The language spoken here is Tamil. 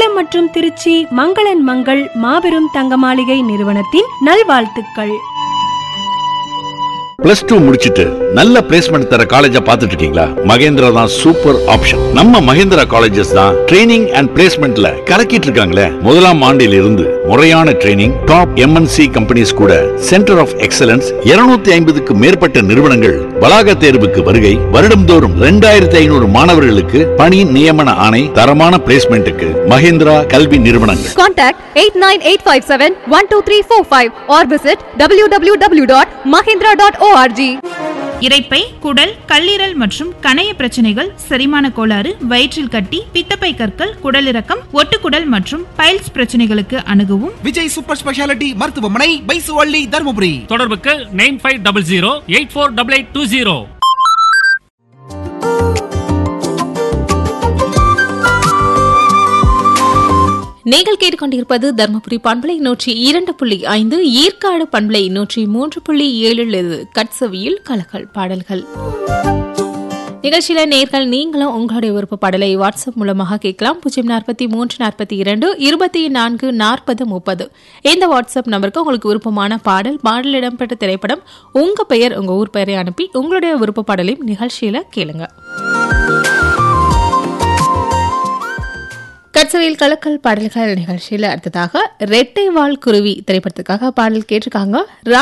சேலம் மற்றும் திருச்சி மங்களன் மங்கள் மாபெரும் தங்க மாளிகை நிறுவனத்தின் நல்வாழ்த்துக்கள். +2 முடிச்சிட்டு நல்ல பிளேஸ்மெண்ட் தர காலேஜா பார்த்துட்டு இருக்கீங்களா? மகேந்திரா தான் சூப்பர் ஆப்ஷன். நம்ம மகேந்திரா காலேஜஸ் தான் ட்ரைனிங் அண்ட் பிளேஸ்மெண்ட்ல கலக்கிட்டு இருக்காங்களே. முதலாம் ஆண்டில் இருந்து முறையான ட்ரைனிங், டாப் MNC கம்பெனிஸ் கூட சென்டர் ஆஃப் எக்ஸலன்ஸ் 250க்கு மேற்பட்ட நிறுவனங்கள் வளாக தேர்வுக்கு வருகை. வருடம்தோறும் 2500 மாணவர்களுக்கு பணி நியமன ஆணை. தரமான பிளேஸ்மெண்ட்டுக்கு மகேந்திரா கல்வி நிறுவனங்கள். Contact 8985712345 or visit www.mahindra.org. இரைப்பை, குடல், கல்லீரல் மற்றும் கணைய பிரச்சனைகள், செரிமான கோளாறு, வயிற்றில் கட்டி, பித்தப்பை கற்கள், குடலிறக்கம், ஒட்டுக்குடல் மற்றும் பைல்ஸ் பிரச்சனைகளுக்கு அணுகவும் விஜய் சூப்பர் ஸ்பெஷாலிட்டி மருத்துவமனை, பைசுவள்ளி, தர்மபுரி. தொடர்புக்கு 9500848820. நீங்கள் கேட்டுக்கொண்டிருப்பது தர்மபுரி பண்பலை 102.5, ஈர்க்காடு பண்பலை 103.7 கட்சவியில் கலக்கல் பாடல்கள் நிகழ்ச்சியில நேர்கள் நீங்களும் உங்களுடைய விருப்ப பாடலை வாட்ஸ்அப் மூலமாக கேட்கலாம். 04342244030 இந்த வாட்ஸ்அப் நம்பருக்கு உங்களுக்கு விருப்பமான பாடல், பாடல் இடம்பெற்ற திரைப்படம், உங்க பெயர், உங்க ஊர் பெயரை அனுப்பி உங்களுடைய விருப்ப பாடலையும் நிகழ்ச்சியில கேளுங்க. கட்சவையில் கலக்கல் பாடல்கள் நிகழ்ச்சியில் அடுத்ததாக ரெட்டை வால் குருவி திரைப்படத்துக்காக பாடல் கேட்டிருக்காங்க.